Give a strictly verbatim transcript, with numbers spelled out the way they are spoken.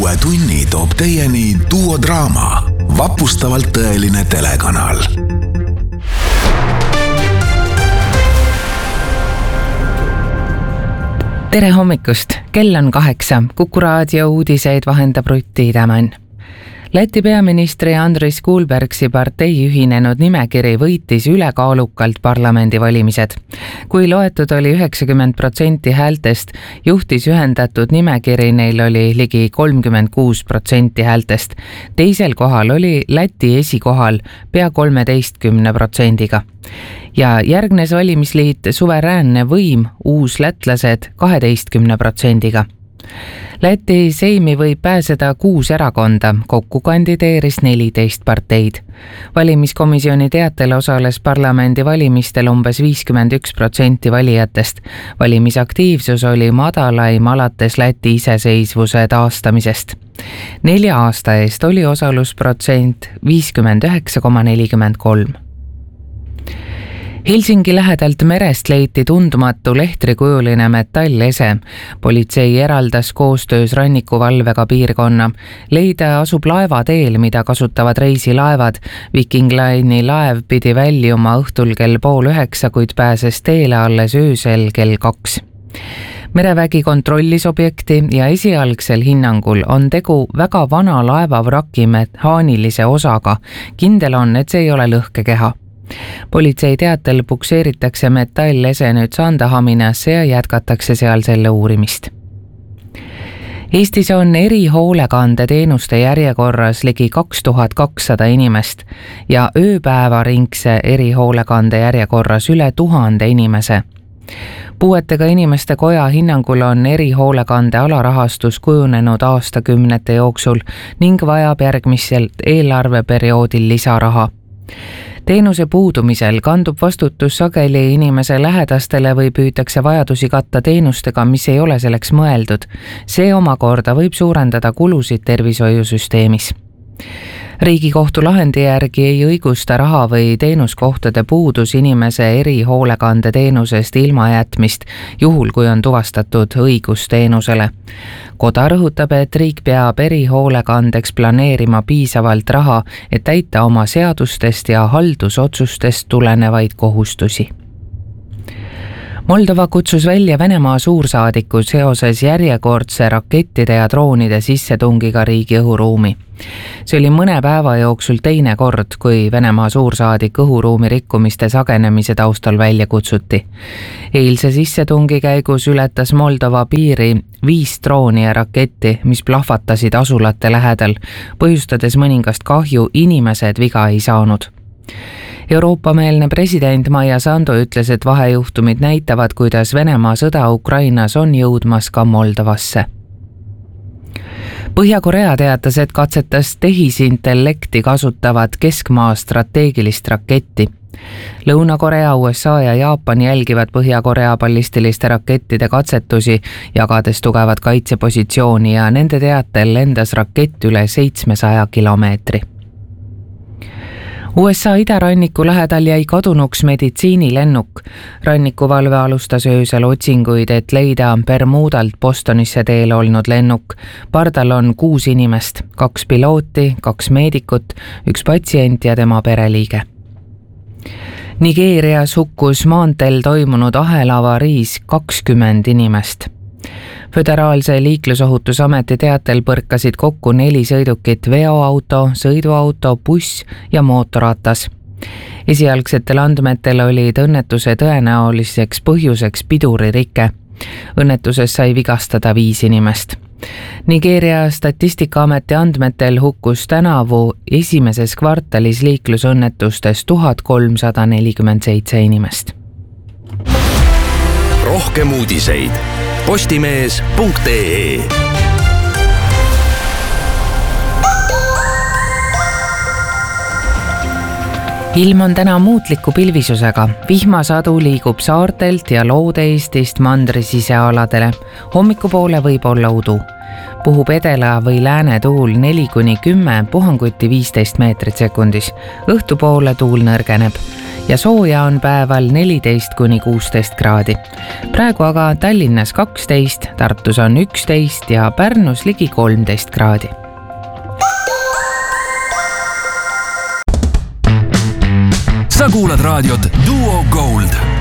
uue tunni toob teieni Duo Draama, vapustavalt tõeline telekanal. Tere hommikust! Kell on kaheksa. Kuku raadio uudiseid vahendab Rutti Idamann. Läti peaministri Andris Kulbergsi partei ühinenud nimekiri võitis ülekaalukalt parlamendivalimised. Kui loetud oli üheksakümmend protsenti häältest, juhtis ühendatud nimekiri, neil oli ligi kolmkümmend kuus protsenti häältest. Teisel kohal oli Läti esikohal pea kolmeteistkümne protsendiga. Ja järgnes valimisliit Suveräänne võim, uuslätlased kaheteistkümne protsendiga. Läti seimi võib pääseda kuus erakonda, kokku kandideeris neliteist parteid. Valimiskomisjoni teatel osales parlamendi valimistel umbes viiskümmend üks protsenti valijatest. Valimisaktiivsus oli madalaim alates Läti iseseisvuse taastamisest. Nelja aasta eest oli osalusprotsent viiskümmend üheksa koma nelikümmend kolm. Helsingi lähedalt merest leiti tundmatu lehtrikujuline metallese. Politsei eraldas koostöös rannikuvalvega piirkonna. Leida asub laevateel, mida kasutavad reisilaevad. Viking Line'i laev pidi väljuma õhtul kell pool üheksa, kuid pääses teele alles öösel kell kaks. Merevägi kontrollis objekti ja esialgsel hinnangul on tegu väga vana laevavraki mehaanilise osaga. Kindel on, et see ei ole lõhkekeha. Politsei teatel pukseeritakse metallese nüüd Sandahaminasse ja jätkatakse seal selle uurimist. Eestis on erihoolekande teenuste järjekorras ligi kaks tuhat kakssada inimest ja ööpäevaringse erihoolekande järjekorras üle tuhande inimese. Puuetega inimeste koja hinnangul on erihoolekande alarahastus kujunenud aastakümnete jooksul ning vajab järgmisel eelarveperioodil lisaraha. Teenuse puudumisel kandub vastutus sageli inimese lähedastele või püütakse vajadusi katta teenustega, mis ei ole selleks mõeldud. See omakorda võib suurendada kulusid tervishoiusüsteemis. Riigikohtu lahendi järgi ei õigusta raha või teenuskohtade puudus inimese erihoolekande teenusest ilmajätmist, juhul kui on tuvastatud õigus teenusele. Koda rõhutab, et riik peab erihoolekandeks planeerima piisavalt raha, et täita oma seadustest ja haldusotsustest tulenevaid kohustusi. Moldova kutsus välja Venemaa suursaadiku seoses järjekordse rakettide ja droonide sissetungiga riigi õhuruumi. See oli mõne päeva jooksul teine kord, kui Venemaa suursaadik õhuruumi rikkumiste sagenemise taustal välja kutsuti. Eilse sissetungi käigus ületas Moldova piiri viis drooni ja raketti, mis plahvatasid asulate lähedal, põhjustades mõningast kahju, inimesed viga ei saanud. Euroopa-meelne president Maia Sandu ütles, et vahejuhtumid näitavad, kuidas Venemaa sõda Ukrainas on jõudmas ka Moldovasse. Põhja-Korea teatas, et katsetas tehisintellekti kasutavat keskmaa strateegilist raketti. Lõuna-Korea, U S A ja Jaapan jälgivad Põhja-Korea ballistiliste rakettide katsetusi, jagades tugevat kaitsepositsiooni ja nende teatel lendas rakett üle seitsmesaja kilomeetri. U S A idaranniku lähedal jäi kadunuks meditsiinilennuk. Rannikuvalve alustas öösel otsinguid, et leida Bermudalt Bostonisse teel olnud lennuk. Pardal on kuus inimest, kaks pilooti, kaks meedikut, üks patsient ja tema pereliige. Nigeerias hukkus maanteel toimunud ahelavariis kakskümmend inimest. Föderaalse liiklusohutusameti teatel põrkasid kokku neli sõidukit, veoauto, sõiduauto, buss ja mootorratas. Esialgsetel andmetel olid õnnetuse tõenäoliseks põhjuseks piduririke. Õnnetuses sai vigastada viis inimest. Nigeeria statistikaameti andmetel hukkus tänavu esimeses kvartalis liiklusõnnetustes tuhat kolmsada nelikümmend seitse inimest. Rohkem uudiseid postimees punkt ee. Ilm on täna muutliku pilvisusega. Vihmasadu liigub saartelt ja Loode-Eestist mandri sisealadele. Hommikupoole võib olla udu. Puhub edela või lääne tuul neli kuni kümme, puhanguti viisteist meetrit sekundis. Õhtupoole tuul nõrgeneb. ja sooja on päeval neliteist kuni kuusteist kraadi. Praegu aga Tallinnas kaksteist, Tartus on üksteist ja Pärnus ligi kolmteist kraadi. Sa kuulad raadiot Duo Gold.